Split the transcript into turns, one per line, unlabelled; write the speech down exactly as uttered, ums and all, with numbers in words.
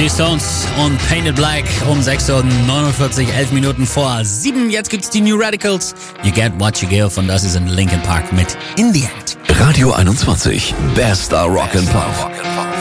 Die Stones und Painted Black um sechs Uhr neunundvierzig, elf Minuten vor sieben. Jetzt gibt's die New Radicals. You Get What You Give und das ist in Linkin Park mit In The End.
Radio einundzwanzig, bester Rock and Pop.